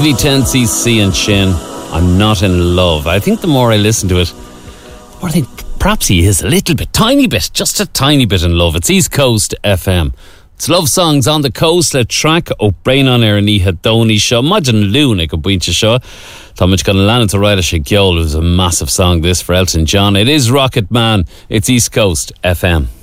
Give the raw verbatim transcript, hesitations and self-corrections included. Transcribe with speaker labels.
Speaker 1: V ten C C and Shin, I'm Not In Love. I think the more I listen to it, the more I think perhaps he is a little bit, tiny bit, just a tiny bit in love. It's East Coast F M. It's Love Songs on the Coast le track ó Brain on Air ní Hadoni show. Imagine Luna go buinte show. Tá much gonna land to write a shigol. It was a massive song this for Elton John. It is Rocket Man. It's East Coast F M.